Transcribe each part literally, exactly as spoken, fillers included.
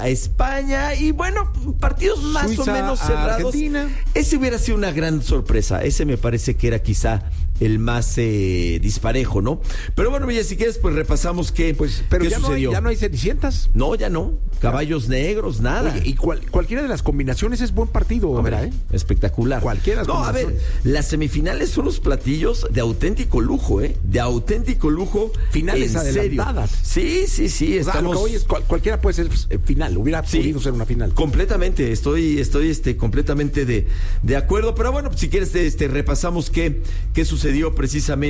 a España y bueno, partidos más Suiza o menos cerrados. Argentina. Ese hubiera sido una gran sorpresa. Ese me parece que era quizá el más eh, disparejo, ¿no? Pero bueno, Villa, si quieres, pues repasamos qué, pues, Pero qué ya, no hay, sucedió. ya no hay cenicientas. No, ya no. Caballos negros, nada. Oye, y cual- cualquiera de las combinaciones es buen partido, Hombre, ¿verdad? ¿eh? espectacular. Cualquiera de las No, a ver, combinaciones. las semifinales son los platillos de auténtico lujo, ¿eh? De auténtico lujo. Finales en adelantadas. Serio. Sí, sí, sí. O sea, Estamos... lo que hoy es, cual- cualquiera puede ser eh, final, hubiera Sí, podido ser una final. completamente, estoy, estoy este, completamente de, de acuerdo. Pero bueno, si quieres, este, repasamos qué, qué sucedió precisamente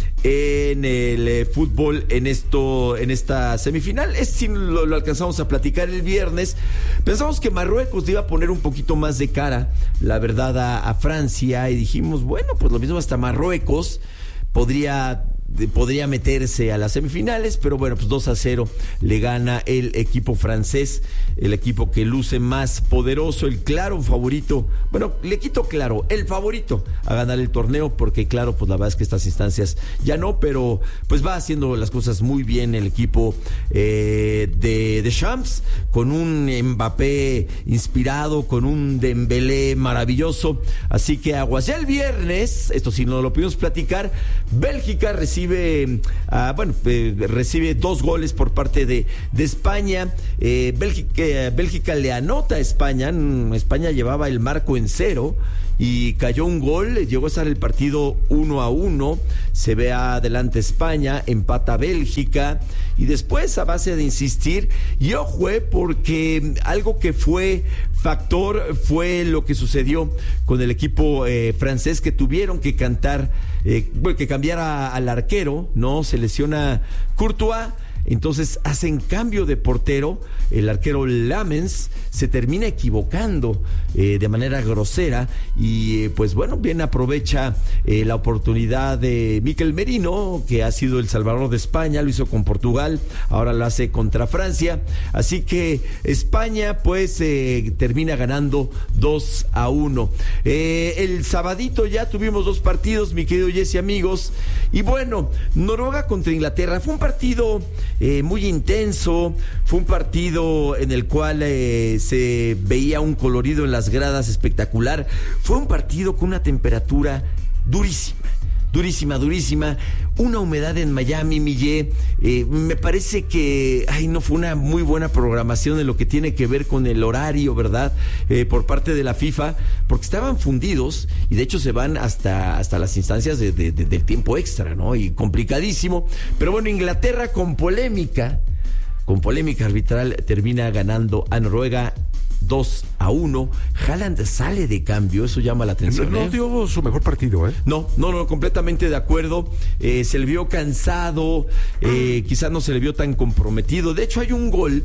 en el eh, fútbol en esto, en esta semifinal. Es si lo, lo alcanzamos a platicar el viernes. Pensamos que Marruecos iba a poner un poquito más de cara, la verdad, a, a Francia, y dijimos, bueno, pues lo mismo hasta Marruecos podría podría meterse a las semifinales, pero bueno, pues dos a cero le gana el equipo francés, el equipo que luce más poderoso, el claro favorito, bueno, le quito claro, el favorito a ganar el torneo, porque claro, pues la verdad es que estas instancias ya no, pero pues va haciendo las cosas muy bien el equipo eh, de, de Champs, con un Mbappé inspirado, con un Dembélé maravilloso, así que aguas. Ya el viernes, esto sí no lo pudimos platicar, Bélgica recibe Recibe, uh, bueno, eh, recibe dos goles por parte de, de España. Eh, Bélgica, eh, Bélgica le anota a España. España llevaba el marco en cero y cayó un gol. Llegó a estar el partido uno a uno. Se ve adelante España, empata Bélgica y después, a base de insistir, y ojo, eh, porque algo que fue factor fue lo que sucedió con el equipo eh, francés, que tuvieron que cantar, eh, que cambiar a, al arquero, ¿no? Se lesiona Courtois. Entonces hacen cambio de portero, el arquero Lamens se termina equivocando eh, de manera grosera y eh, pues bueno, bien aprovecha eh, la oportunidad de Mikel Merino, que ha sido el salvador de España, lo hizo con Portugal, ahora lo hace contra Francia, así que España pues eh, termina ganando dos a uno. Eh, el sabadito ya tuvimos dos partidos, mi querido Jesse, amigos, y bueno, Noruega contra Inglaterra, fue un partido Eh, muy intenso, fue un partido en el cual eh, se veía un colorido en las gradas espectacular, fue un partido con una temperatura durísima, durísima, durísima, una humedad en Miami, Millé, eh, me parece que, ay, no fue una muy buena programación en lo que tiene que ver con el horario, ¿verdad? Eh, por parte de la FIFA, porque estaban fundidos y de hecho se van hasta, hasta las instancias de, de, de, del tiempo extra, ¿no? Y complicadísimo, pero bueno, Inglaterra con polémica, con polémica arbitral termina ganando a Noruega dos a uno. Haaland sale de cambio, eso llama la atención. No, no ¿eh? dio su mejor partido, ¿eh? No, no, no, completamente de acuerdo. Eh, se le vio cansado, eh, quizás no se le vio tan comprometido. De hecho, hay un gol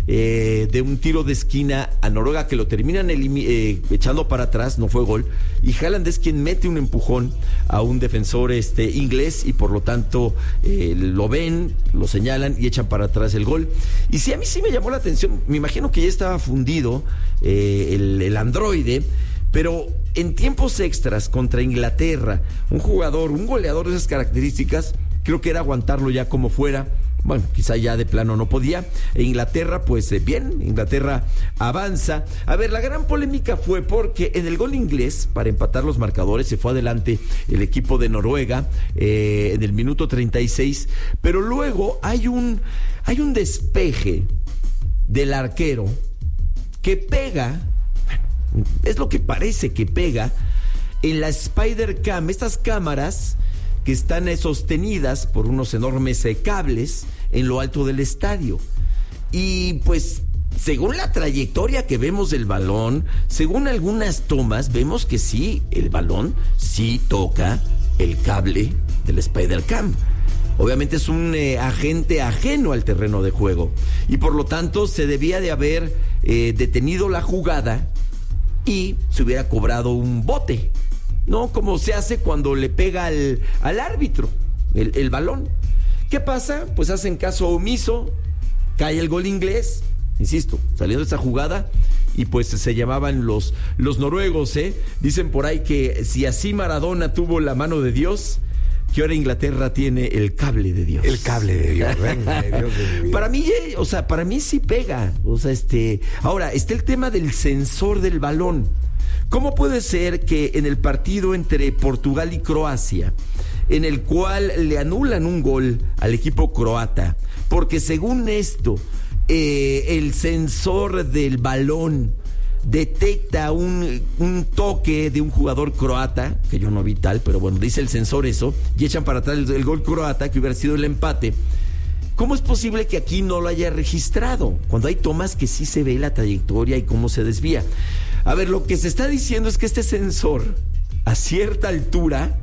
eh, de un tiro de esquina a Noruega que lo terminan elimi- eh, echando para atrás, no fue gol. Y Haaland es quien mete un empujón a un defensor este, inglés y por lo tanto eh, lo ven, lo señalan y echan para atrás el gol. Y sí, a mí sí me llamó la atención. Me imagino que ya estaba fundido eh, el, el androide, pero en tiempos extras contra Inglaterra, un jugador, un goleador de esas características, creo que era aguantarlo ya como fuera. Bueno, quizá ya de plano no podía. E Inglaterra, pues eh, bien, Inglaterra avanza. A ver, la gran polémica fue porque en el gol inglés, para empatar los marcadores, se fue adelante el equipo de Noruega eh, en el minuto treinta y seis, pero luego hay un, hay un despeje del arquero que pega, es lo que parece que pega, en la Spider Cam, estas cámaras que están eh, sostenidas por unos enormes eh, cables en lo alto del estadio. Y pues, según la trayectoria que vemos del balón, según algunas tomas, vemos que sí, el balón sí toca el cable del Spider Cam. Obviamente es un eh, agente ajeno al terreno de juego y por lo tanto se debía de haber eh, detenido la jugada y se hubiera cobrado un bote, ¿no? Como se hace cuando le pega al, al árbitro el, el balón. ¿Qué pasa? Pues hacen caso omiso, cae el gol inglés, insisto, saliendo de esa jugada, y pues se llamaban los, los noruegos, ¿eh? Dicen por ahí que si así Maradona tuvo la mano de Dios, que ahora Inglaterra tiene el cable de Dios. El cable de Dios, venga, de Dios de mi vida. Para mí, o sea, para mí sí pega. O sea, este. Ahora, está el tema del sensor del balón. ¿Cómo puede ser que en el partido entre Portugal y Croacia, en el cual le anulan un gol al equipo croata, porque según esto, eh, el sensor del balón detecta un, un toque de un jugador croata, que yo no vi tal, pero bueno, dice el sensor eso, y echan para atrás el, el gol croata, que hubiera sido el empate? ¿Cómo es posible que aquí no lo haya registrado? Cuando hay tomas que sí se ve la trayectoria y cómo se desvía. A ver, lo que se está diciendo es que este sensor, a cierta altura,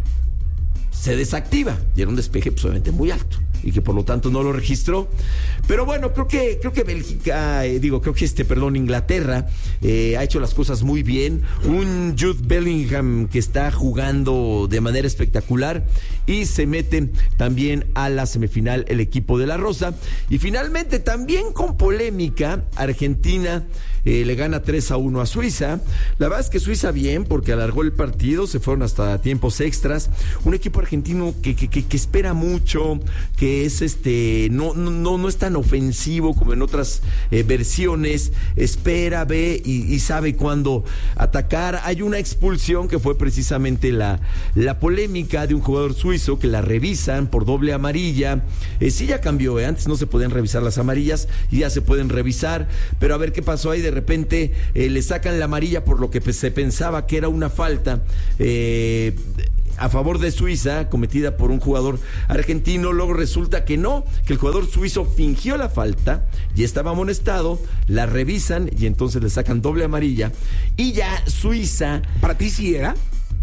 se desactiva. Y era un despeje, pues, obviamente muy alto. Y que por lo tanto no lo registró. Pero bueno, creo que creo que Bélgica, eh, digo, creo que este, perdón, Inglaterra eh, ha hecho las cosas muy bien. Un Jude Bellingham que está jugando de manera espectacular y se mete también a la semifinal el equipo de la Rosa. Y finalmente, también con polémica, Argentina eh, le gana tres a uno a Suiza. La verdad es que Suiza bien, porque alargó el partido, se fueron hasta tiempos extras. Un equipo argentino que, que, que, que espera mucho, que es este no no no es tan ofensivo como en otras eh, versiones, espera, ve y, y sabe cuándo atacar. Hay una expulsión que fue precisamente la, la polémica de un jugador suizo que la revisan por doble amarilla. Eh, sí ya cambió, eh, antes no se podían revisar las amarillas y ya se pueden revisar, pero a ver qué pasó ahí. De repente eh, le sacan la amarilla por lo que se pensaba que era una falta eh, a favor de Suiza, cometida por un jugador argentino. Luego resulta que no, que el jugador suizo fingió la falta y estaba amonestado, la revisan y entonces le sacan doble amarilla y ya Suiza... ¿Para ti sí era?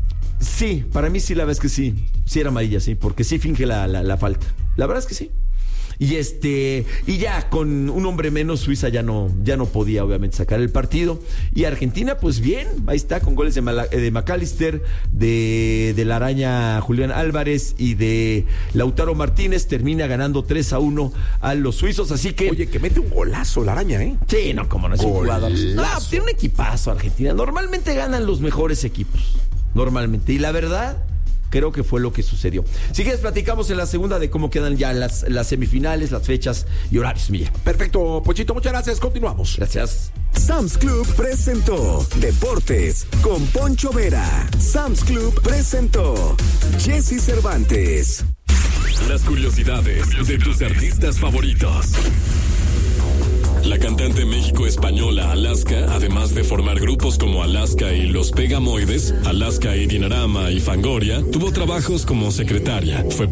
Sí, para mí sí, la verdad es que sí, sí era amarilla, sí, porque sí finge la, la, la falta. La verdad es que sí. Y este, y ya con un hombre menos, Suiza ya no, ya no podía obviamente sacar el partido. Y Argentina, pues bien, ahí está, con goles de, Mala, de McAllister, de, de la araña Julián Álvarez y de Lautaro Martínez, termina ganando tres a uno a los suizos. Así que. Oye, que mete un golazo la araña, ¿eh? Sí, no, como no es un jugador. No, tiene un equipazo Argentina. Normalmente ganan los mejores equipos. Normalmente. Y la verdad, creo que fue lo que sucedió. Si quieres, platicamos en la segunda de cómo quedan ya las, las semifinales, las fechas y horarios, Miguel. Perfecto, Pochito, muchas gracias. Continuamos. Gracias. Sam's Club presentó Deportes con Poncho Vera. Sam's Club presentó Jesse Cervantes. Las curiosidades de tus artistas favoritos. La cantante México-española Alaska, además de formar grupos como Alaska y Los Pegamoides, Alaska y Dinarama y Fangoria, tuvo trabajos como secretaria. Fue